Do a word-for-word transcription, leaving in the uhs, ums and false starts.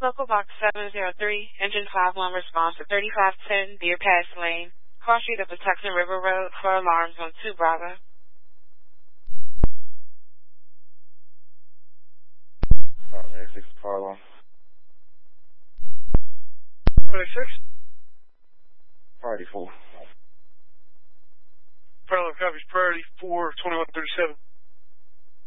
Local Box seven zero three, Engine five one response to thirty-five ten Deer Pass Lane, cross street of the Tucson River Road for alarms on two Bravo. five eighty-six, car alarm. five eighty-six? Priority four. Parallel copies, priority four, twenty-one thirty-seven.